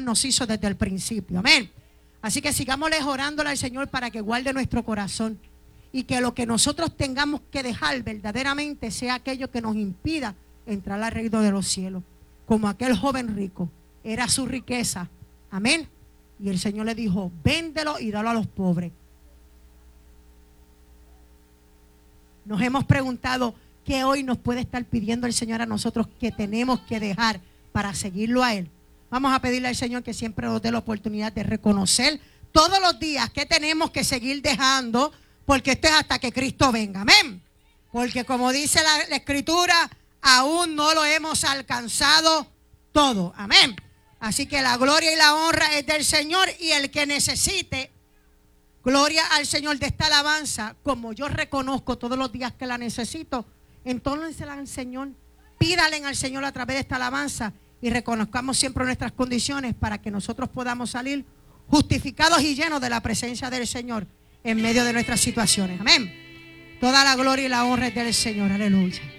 nos hizo desde el principio. Amén. Así que sigámosle orándole al Señor para que guarde nuestro corazón y que lo que nosotros tengamos que dejar verdaderamente sea aquello que nos impida entrar al reino de los cielos. Como aquel joven rico, era su riqueza. Amén. Y el Señor le dijo, véndelo y dalo a los pobres. Nos hemos preguntado qué hoy nos puede estar pidiendo el Señor a nosotros que tenemos que dejar para seguirlo a Él. Vamos a pedirle al Señor que siempre nos dé la oportunidad de reconocer todos los días que tenemos que seguir dejando, porque esto es hasta que Cristo venga. Amén. Porque como dice la Escritura, aún no lo hemos alcanzado todo. Amén. Así que la gloria y la honra es del Señor, y el que necesite, gloria al Señor, de esta alabanza, como yo reconozco todos los días que la necesito, entonces al Señor, pídale al Señor a través de esta alabanza y reconozcamos siempre nuestras condiciones para que nosotros podamos salir justificados y llenos de la presencia del Señor en medio de nuestras situaciones. Amén. Toda la gloria y la honra es del Señor. Aleluya.